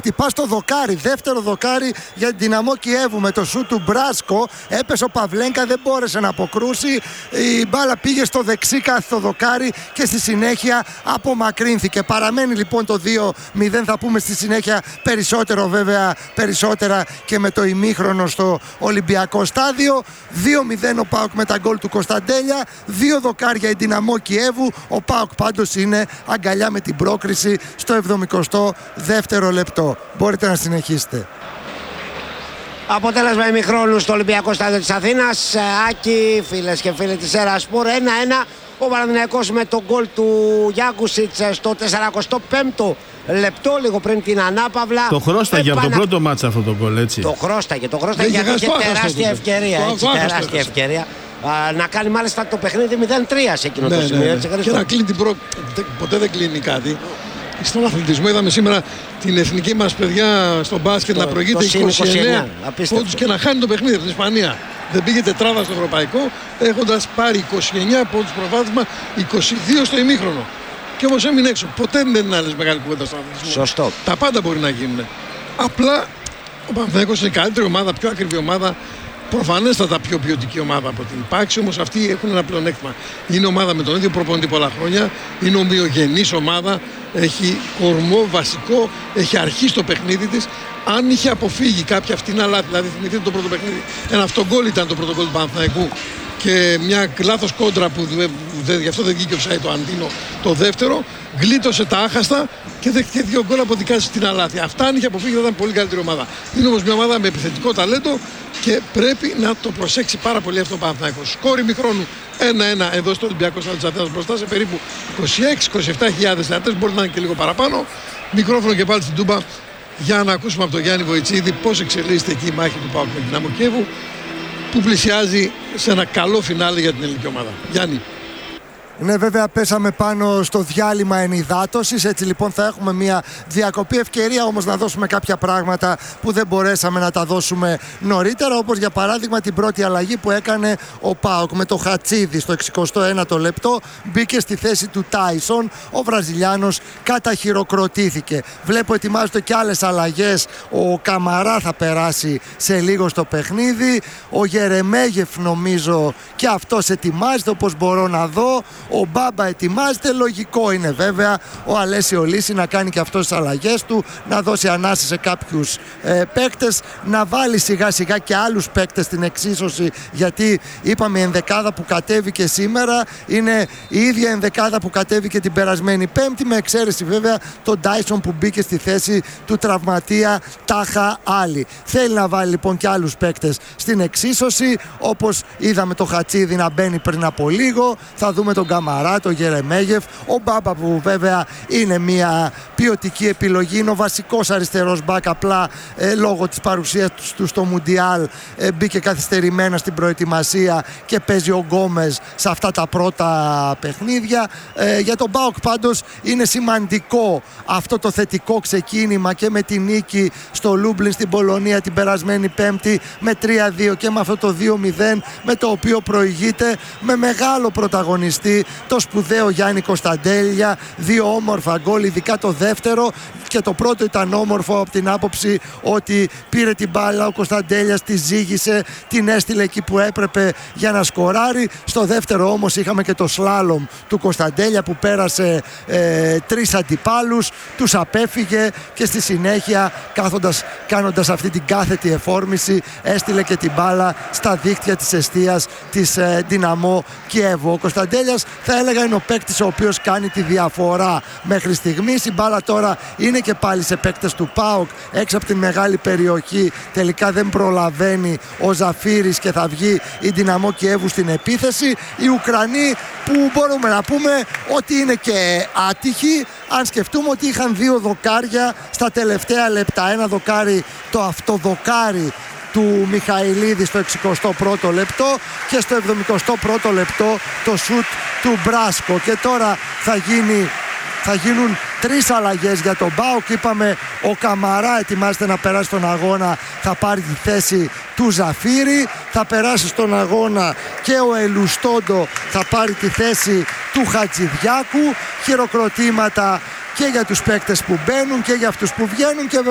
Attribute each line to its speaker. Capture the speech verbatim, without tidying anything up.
Speaker 1: Τυπά στο δοκάρι, δεύτερο δοκάρι για την Δυναμό Κιέβου με το σούτ του Μπράσκο. Έπεσε ο Παυλένκα, δεν μπόρεσε να αποκρούσει. Η μπάλα πήγε στο δεξί κάθετο δοκάρι και στη συνέχεια απομακρύνθηκε. Παραμένει λοιπόν το δύο μηδέν, θα πούμε στη συνέχεια περισσότερο, βέβαια περισσότερα και με το ημίχρονο στο Ολυμπιακό στάδιο. δύο μηδέν ο ΠΑΟΚ με τα γκολ του Κωνσταντέλια, δύο δοκάρια η Δυναμό Κιέβου. Ο ΠΑΟΚ πάντως είναι αγκαλιά με την πρόκριση στο εβδομηκοστό δεύτερο λεπτό. Μπορείτε να συνεχίσετε.
Speaker 2: Αποτέλεσμα ημιχρόνου στο Ολυμπιακό Στάδιο της Αθήνας. Άκη, φίλες και φίλοι της Ερασπορ, ένα ένα. Ο Παναθηναϊκός με τον γκολ του Γιάκουσιτς στο σαρανταπέμπτο πέμπτο λεπτό, λίγο πριν την ανάπαυλα.
Speaker 3: Το χρώσταγε από το πρώτο μάτσα αυτό το γκολ, έτσι.
Speaker 2: Το χρώσταγε, το χρώσταγε γιατί είχε τεράστια ευκαιρία. Έτσι, τεράστια ευκαιρία. Α, να κάνει μάλιστα το παιχνίδι μηδέν τρία σε εκείνο
Speaker 4: ναι,
Speaker 2: το σημείο.
Speaker 4: Ναι, ναι. Και να κλείνει την προ... Ποτέ δεν κλείνει κάτι. Στον αθλητισμό είδαμε σήμερα την εθνική μας παιδιά στο μπάσκετ το, να προηγείται είκοσι εννέα πόντους και να χάνει το παιχνίδι από την Ισπανία. Δεν πήγε τετράδα στο ευρωπαϊκό, έχοντας πάρει είκοσι εννέα πόντους προβάδισμα, είκοσι δύο στο ημίχρονο. Και όμως έμεινε έξω. Ποτέ δεν είναι άλλες μεγάλη κουβέντα στον αθλητισμό.
Speaker 2: Σωστό.
Speaker 4: Τα πάντα μπορεί να γίνουν. Απλά ο Παναθηναϊκός είναι η καλύτερη ομάδα, πιο ακριβή ομάδα. Προφανέστατα πιο ποιοτική ομάδα από την υπάρξη, όμως αυτοί έχουν ένα πλεονέκτημα. Είναι ομάδα με τον ίδιο προπονητή πολλά χρόνια, είναι ομοιογενής ομάδα, έχει κορμό βασικό, έχει αρχή στο παιχνίδι της. Αν είχε αποφύγει κάποια φτηνά λάθη, δηλαδή θυμηθείτε το πρώτο παιχνίδι, ένα αυτογκόλ ήταν το πρώτο γκολ του Παναθηναϊκού και μια λάθος κόντρα που δε, δε, γι' αυτό δεν βγήκε ο Ψάι το Αντίνο το δεύτερο, γλίτωσε τα άχαστα και δέχτηκε δύο γκολ από δικά της φτηνά λάθη. Αυτά αν είχε αποφύγει θα ήταν πολύ καλύτερη ομάδα. Είναι όμως μια ομάδα με επιθετικό ταλέντο και πρέπει να το προσέξει πάρα πολύ αυτό ο Παναθηναϊκός. Σκόρ ημιχρόνου ένα ένα εδώ στο Ολυμπιακό Στάδιο της Αθήνας μπροστά σε περίπου είκοσι έξι με είκοσι επτά χιλιάδες θεατές, μπορεί να είναι και λίγο παραπάνω. Μικρόφωνο και πάλι στην Τούμπα για να ακούσουμε από τον Γιάννη Βοητσίδη πώς εξελίσσεται εκεί η μάχη του ΠΑΟΚ με την Δυναμό Κιέβου, που πλησιάζει σε ένα καλό φινάλε για την ελληνική ομάδα. Γιάννη.
Speaker 1: Ναι, βέβαια πέσαμε πάνω στο διάλειμμα ενυδάτωσης, έτσι λοιπόν θα έχουμε μια διακοπή, ευκαιρία όμως να δώσουμε κάποια πράγματα που δεν μπορέσαμε να τα δώσουμε νωρίτερα, όπως για παράδειγμα την πρώτη αλλαγή που έκανε ο ΠΑΟΚ με το Χατσίδη στο εξηκοστό ένατο λεπτό, μπήκε στη θέση του Τάισον, ο Βραζιλιάνος καταχειροκροτήθηκε. Βλέπω ετοιμάζονται και άλλες αλλαγές, ο Καμαρά θα περάσει σε λίγο στο παιχνίδι, ο Γερεμέγεφ νομίζω και αυτός ετοιμάζεται όπως μπορώ να δω. Ο Μπάμπα ετοιμάζεται, λογικό είναι βέβαια ο Αλέσιο Λύση να κάνει και αυτός τις αλλαγές του, να δώσει ανάση σε κάποιους ε, παίκτες, να βάλει σιγά σιγά και άλλους παίκτες στην εξίσωση, γιατί είπαμε η ενδεκάδα που κατέβηκε σήμερα είναι η ίδια ενδεκάδα που κατέβηκε την περασμένη Πέμπτη, με εξαίρεση βέβαια τον Ντάισον που μπήκε στη θέση του τραυματία Τάχα Άλλη. Θέλει να βάλει λοιπόν και άλλους παίκτες στην εξίσωση, όπως είδαμε το Χατσίδη να μπαίνει πριν από λίγο, θα δούμε τον Καμαρά, τον Γερεμέγεφ, ο Μπάμπα που βέβαια είναι μια ποιοτική επιλογή, είναι ο βασικός αριστερός μπακ, απλά ε, λόγω της παρουσίας του στο Μουντιάλ ε, μπήκε καθυστερημένα στην προετοιμασία και παίζει ο Γκόμες σε αυτά τα πρώτα παιχνίδια. Ε, για τον ΠΑΟΚ πάντως είναι σημαντικό αυτό το θετικό ξεκίνημα και με την νίκη στο Λούμπλιν στην Πολωνία την περασμένη Πέμπτη με τρία δύο και με αυτό το δύο μηδέν με το οποίο προηγείται με μεγάλο πρωταγωνιστή το σπουδαίο Γιάννη Κωνσταντέλια, δύο όμορφα γκολ, ειδικά το δεύτερο, και το πρώτο ήταν όμορφο από την άποψη ότι πήρε την μπάλα ο Κωνσταντέλιας, τη ζύγισε, την έστειλε εκεί που έπρεπε για να σκοράρει. Στο δεύτερο όμως είχαμε και το σλάλομ του Κωνσταντέλια που πέρασε ε, τρεις αντιπάλους, τους απέφυγε και στη συνέχεια κάθοντας, κάνοντας αυτή την κάθετη εφόρμηση έστειλε και την μπάλα στα δίχτυα της εστίας της ε, Δυναμό Κιέβου. Ο Κωνσταντέλιας θα έλεγα είναι ο παίκτης ο οποίος κάνει τη διαφορά μέχρι στιγμής. Η μπάλα τώρα είναι και πάλι σε παίκτες του ΠΑΟΚ έξω από την μεγάλη περιοχή, τελικά δεν προλαβαίνει ο Ζαφύρης και θα βγει η Δυναμό Κιέβου στην επίθεση. Οι Ουκρανοί που μπορούμε να πούμε ότι είναι και άτυχοι, αν σκεφτούμε ότι είχαν δύο δοκάρια στα τελευταία λεπτά, ένα δοκάρι το αυτοδοκάρι του Μιχαηλίδη στο εξηκοστό πρώτο λεπτό και στο εβδομηκοστό πρώτο λεπτό το σουτ του Μπράσκο. Και τώρα θα, γίνει, θα γίνουν τρεις αλλαγές για τον ΠΑΟΚ. Είπαμε ο Καμαρά ετοιμάζεται να περάσει στον αγώνα, θα πάρει τη θέση του Ζαφύρη, θα περάσει στον αγώνα και ο Ελουστόντο θα πάρει τη θέση του Χατζηδιάκου. Χειροκροτήματα και για τους παίκτες που μπαίνουν και για αυτούς που βγαίνουν και